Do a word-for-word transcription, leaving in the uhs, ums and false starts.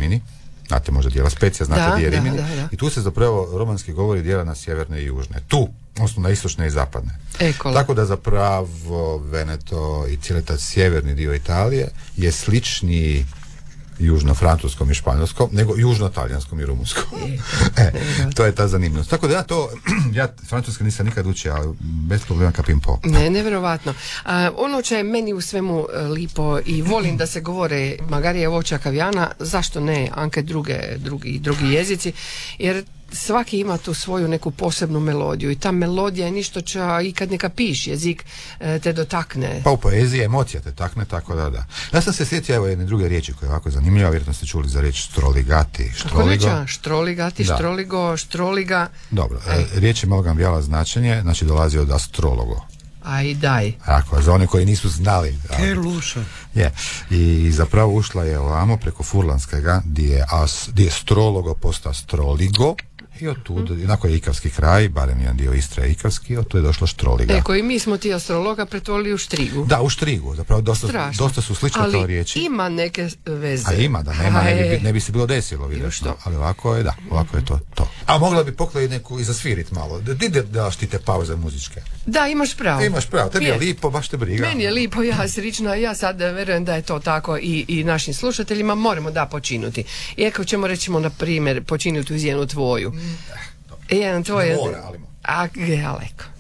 Rimini. Znate možda dijela Specija, znate da, gdje je da, Rimini. da, da. I tu se zapravo romanski govori dijela na sjeverne i južne. Tu, odnosno na istočne i zapadne. Ekola. Tako da zapravo Veneto i cijeli taj sjeverni dio Italije je sličniji južno-francuskom i španjolskom, nego južno-talijanskom i rumunskom. e, to je ta zanimljivost. Tako da ja to, ja francuski nisam nikad učio, ali bez problema kapim po. Ne, nevjerovatno. A, ono što je meni u svemu lipo i volim da se govore Magarije, voća, kavijana, zašto ne, anke druge, drugi, drugi jezici, jer svaki ima tu svoju neku posebnu melodiju i ta melodija je ništo će i kad neka piš jezik te dotakne. Pa u poeziji emocija te takne, tako da da. Ja sam se sjetio evo jedne druge riječi koja je ovako zanimljiva, vjerojatno ste čuli za riječ štroligati, štroligo. Kako neća? Štroligati, da. Štroligo, štroliga. Dobro, e, riječ je malo bijela značenje, znači dolazi od astrologo. Aj daj. Tako, za one koji nisu znali. Ke luša. Je. I zapravo ušla je ovamo preko Furlanskega, gdje je, as, gdje je strologo posta stroligo. I od tu, jednako je ikavski kraj, barem jedan dio Istre je ikavski, od tu je došla štroliga. Eko, i mi smo ti astrologa pretvorili u štrigu. Da, u štrigu, zapravo dosta, dosta su slične ali kao riječi. Ali ima neke veze. A ima, da nema, ne bi, ne bi se bilo desilo, vidjeti. Ali ovako je, da, ovako je to, to. A mogla bi pokladiti neku i zasvirit malo. Di da daš ti te pauze muzičke? Da, imaš pravo. Imaš pravo, tebi je, je lipo, baš te briga. Meni je lipo, ja srična, ja sad verujem da je to tako i, i našim slušateljima moramo da počinuti. I ako ćemo rećemo, na primjer, počinuti uz jednu tvoju. Mm. Jedan tvoj... Mora, ali... A, daleko.